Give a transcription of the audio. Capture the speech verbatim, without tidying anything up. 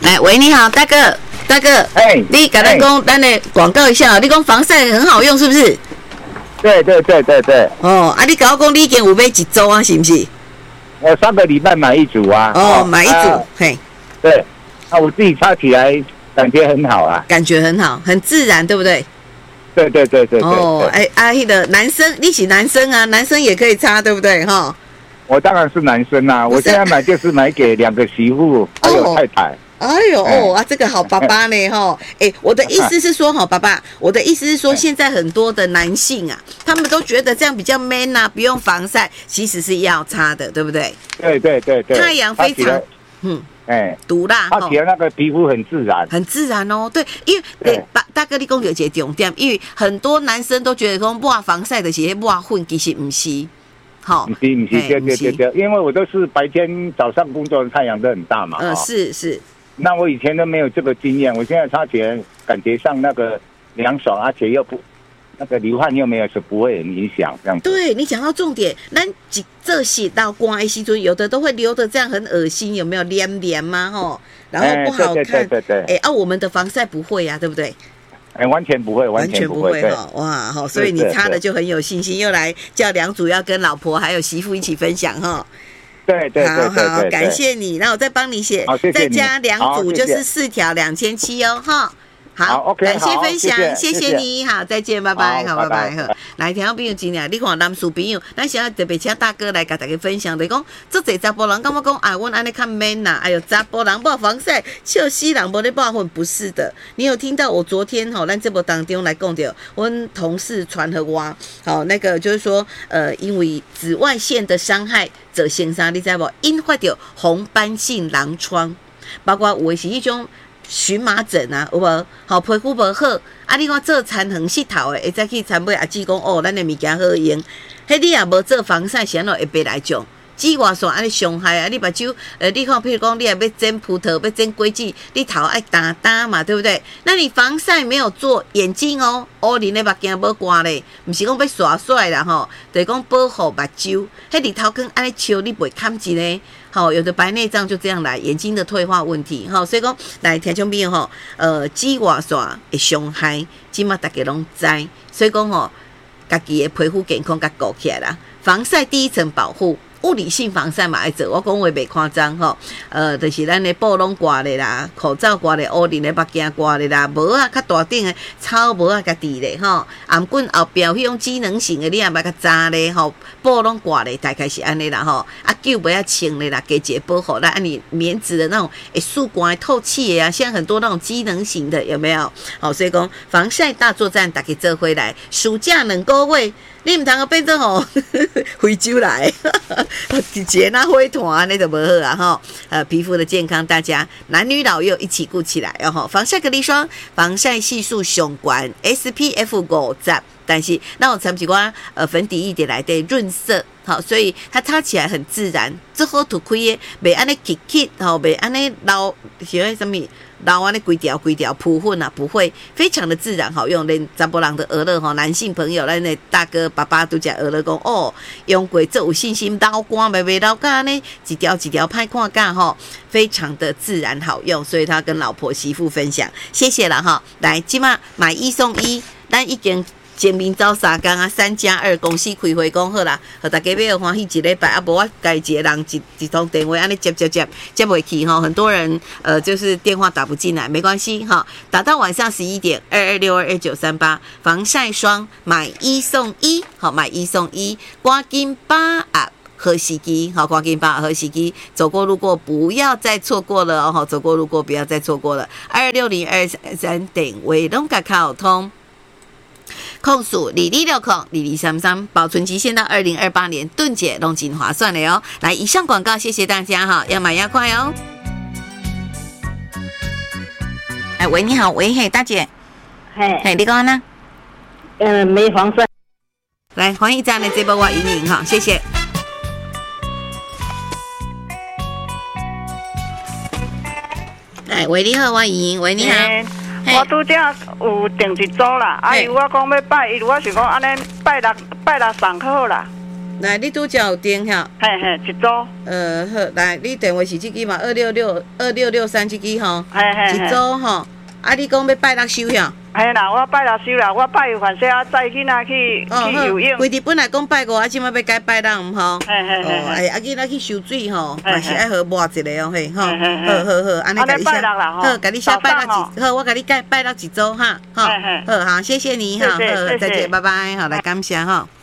哎，喂，你好，大哥，大哥，哎、欸，你跟咱讲，咱的广告一下，你讲防晒很好用，是不是？ 对对对对对。 哦，啊，你跟我讲，你已经有买一组啊，是不是？ 我上个礼拜买一组啊。 哦，买一组，啊、嘿。 对，啊，我自己擦起来感觉很好啊。 感觉很好，很自然，对不对？ 对对对对对。 哦，哎，阿迄个男生，你是男生啊，男生也可以擦，对不对？哈。我当然是男生啦、啊，我现在买就是买给两个媳妇还有太太。 哎呦哦啊，这个好爸爸呢哈！哎，我的意思是说哈，爸爸，我的意思是说，现在很多的男性啊，他们都觉得这样比较 man 啊，不用防晒，其实是要擦的，对不对？ 对对对对。 太阳非常，嗯，哎，毒辣， 他觉得那个皮肤很自然， 很自然哦。对，因为对大大哥你讲有一个重点，因为很多男生都觉得说抹防晒的是抹粉，其实不是。好， 不是不是，对对对对，因为我都是白天早上工作，太阳都很大嘛。 嗯，是是。 那我以前都没有这个经验，我现在擦起来感觉上那个凉爽，而且又不那个流汗又没有，是不会很影响这样子。 对你讲到重点，那这洗到光的时阵，有的都会流的这样很恶心，有没有黏黏吗？吼，然后不好看。 对对对对。 哎，啊，我们的防晒不会呀、啊，对不对？ 哎，完全不会，完全不会哈！哇，好，所以你擦的就很有信心，又来叫两组要跟老婆还有媳妇一起分享哈。 对对对， 好好，感谢你，那我再帮你写，再加两组就是四条两千七哦，哈。好 ，OK， 感谢分享，谢谢你，好，再见，拜拜，好，拜拜，好。来，听众朋友真俩，你看男士朋友，咱想要特别请大哥来跟大家分享，就是讲，这侪查甫人感觉讲，哎，阮安尼看 man 呐，哎呦，查甫人抹防晒，笑死人无咧抹粉，不是的。你有听到我昨天吼，咱节目当中来讲到，阮同事传和我，好，那个就是说，呃，因为紫外线的伤害，做先生你知无？引发到红斑性狼疮，包括有的是迄种。荨麻疹啊，有无？好皮肤无好，啊！你看做餐横膝头的，会再去参买阿姊讲哦，咱的物件好用。迄你也无做防晒，啥咯会白来种？紫外线安尼伤害啊！你目睭，呃，你看，譬如讲，你也要剪葡萄，要剪果子，你头爱打打嘛，对不对？那你防晒没有做，眼睛哦，乌恁的目镜无挂咧，毋是讲要耍帅啦吼，就是讲保护目睭。迄日头光安尼笑，你袂看一个。好，有的白内障就这样来，眼睛的退化问题，好，所以讲来听众朋友吼，呃，紫外线会伤害，即马大家拢知，所以讲吼，家己的皮肤健康甲顾起来啦，防晒第一层保护。物理性防晒嘛爱做，我讲话袂夸张吼，呃，就是咱的布拢挂咧啦，口罩挂咧，乌林的目镜挂咧啦，帽啊较大顶的草帽啊甲戴咧吼，颔棍后壁迄种机能性的你也捌甲扎咧吼，布拢挂咧，大概是安尼啦吼，啊脚不要穿咧啦，加一个保护，那按你棉质的那种诶速光透气的啊，现在很多那种机能型的有没有？好，所以讲防晒大作战，大家做回来，暑假两个月。你唔通个变做吼非洲来，结那灰团那就不好啊哈。呃，皮肤的健康，大家男女老幼一起顾起来哦哈。防晒隔离霜，防晒系数上高 ，S P F 五十，但是那我参几款呃粉底液来的润色，好，所以它擦起来很自然，最好涂开的，袂安尼起起，吼，袂安尼老像什么。然后呢，规条规条铺粉啊，不会，非常的自然好用。连查甫人的鹅乐哈，男性朋友，咱的大哥爸爸都讲鹅乐讲哦，用过这有信心，老光袂袂老干呢，一条一条拍看干哈，非常的自然好用，所以他跟老婆媳妇分享，谢谢了哈。来，今嘛买一送一，咱已经。前面走三工啊，三加二公司开会讲好啦，和大家要欢喜一礼拜啊，无我家一个人一一通电话安尼接接接接不去哈，很多人呃就是电话打不进来，没关系哈，打到晚上十一点二二六二二九三八，防晒霜买一送一，好买一送一，赶紧把啊。喝时机，好，赶紧把喝时机，走过路过不要再错过了哦，走过路过不要再错过了，二六零二三三点位拢甲卡通。控诉李李六控李李三三，保存期限到二零二八年，顿解拢真划算了哦。来，以上广告，谢谢大家哈，要买要快哦。哎，喂，你好，喂，嘿，大姐， 嘿， 嘿，你讲呢？ 呃，没防晒。 来，欢迎站的这波我赢赢哈，谢谢。哎，喂，你好，我赢赢，喂，你好。 我拄则有订一组啦，啊，伊我讲要拜，伊我想讲安尼拜六拜六送好啦。 来，你拄则有订哈？ 嘿嘿，一组。 呃，好，来，你电话是这支嘛？二六六二六六三这支吼， 嘿嘿， 一组吼。啊，你讲要拜六收呀？ 嘿啦，我拜六收啦，我拜有反正啊，载囡仔去去游泳。 规日本来讲拜五，啊，即摆要改拜六毋吼？ 嘿嘿嘿。 哦，哎，啊，囡仔去游水吼，嘛是爱好抹一个哦，嘿，吼。好好好，安尼甲你写。好，甲你写拜六一，好，我甲你改拜六一组哈，好，好好，谢谢你哈，好，再见，拜拜，好，来感谢哈。